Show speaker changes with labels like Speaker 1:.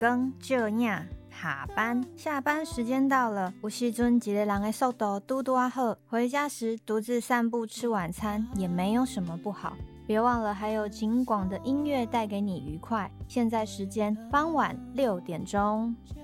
Speaker 1: 跟这样下班，下班时间到了，有时阵一个人的速度嘟嘟好，回家时独自散步吃晚餐也没有什么不好。别忘了还有景广的音乐带给你愉快。现在时间傍晚6点钟。